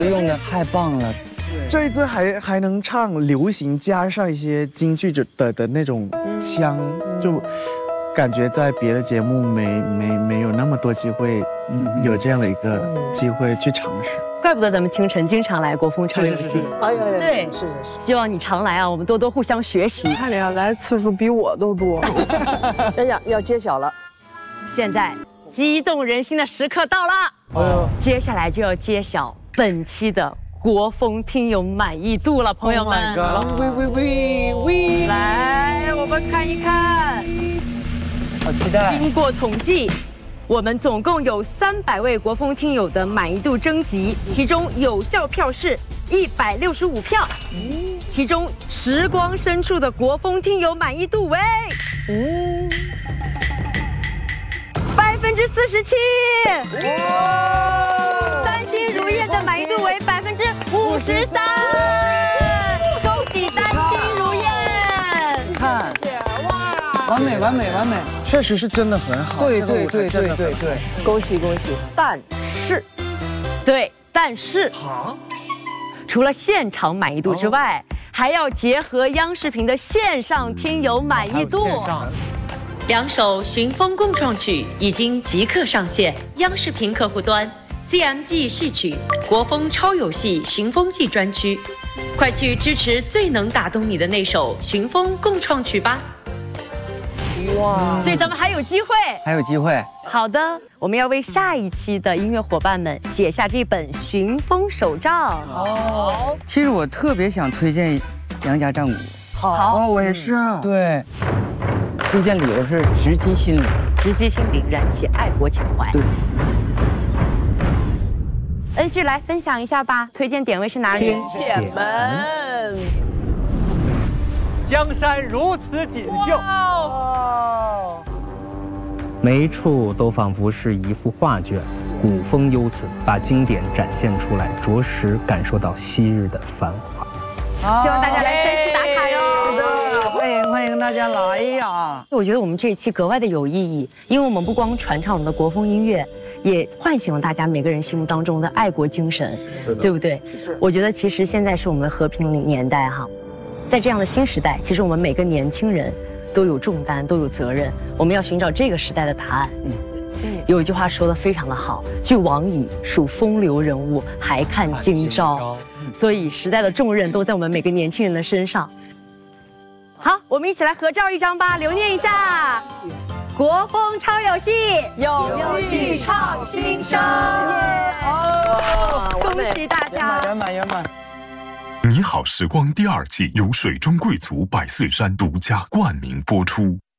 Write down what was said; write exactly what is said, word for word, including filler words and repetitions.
用的太棒了。 这一次还还能唱流行，加上一些京剧的的那种腔，就感觉在别的节目没没没有那么多机会有这样的一个机会去尝试。 怪不得咱们清晨经常来国风超游戏。 哎呀， 对， 是是是， 希望你常来啊，我们多多互相学习。 看着来次数比我都多。哎呀，要揭晓了， 现在激动人心的时刻到了，哦，接下来就要揭晓本期的国风听友满意度了，朋友们。 喂喂喂喂， 来，我们看一看， 好期待！ 经过统计，我们总共有三百位国风听友的满意度征集，其中有效票是一百六十五票，其中时光深处的国风听友满意度为百分之四十七。丹心如叶的满意度为百分之五十三。恭喜丹心如叶！ 看，哇，完美完美完美， 确实是真的很好。 对对对对对对， 恭喜恭喜！但是， 对，但是除了现场满意度之外，还要结合央视频的线上听友满意度。 两首寻风共创曲已经即刻上线央视频客户端 C M G 戏曲国风超游戏寻风记专区，快去支持最能打动你的那首寻风共创曲吧！ 哇，所以咱们还有机会， 还有机会。 好的，我们要为下一期的音乐伙伴们写下这本寻风手账。 哦，其实我特别想推荐杨家战鼓。 好， 哦，我也是啊。 对。推荐理由是直击心灵， 直击心灵，燃起爱国情怀。 对， 恩旭来分享一下吧，推荐点位是哪里？ 天剑门。 江山如此锦绣， 每一处都仿佛是一幅画卷，古风犹存，把经典展现出来，着实感受到昔日的繁华。 希望大家来山西打卡哟！ 欢迎欢迎大家来呀！ 我觉得我们这一期格外的有意义，因为我们不光传唱我们的国风音乐，也唤醒了大家每个人心目当中的爱国精神，对不对？是。我觉得其实现在是我们的和平年代哈，在这样的新时代，其实我们每个年轻人都有重担，都有责任，我们要寻找这个时代的答案。嗯。有一句话说的非常的好，俱往矣，属风流人物，还看今朝。所以时代的重任都在我们每个年轻人的身上。好，我们一起来合照一张吧，留念一下。国风超有戏，有戏唱新生，哦，恭喜大家！ 圆满圆满。 你好时光第二季由水中贵族百岁山独家冠名播出。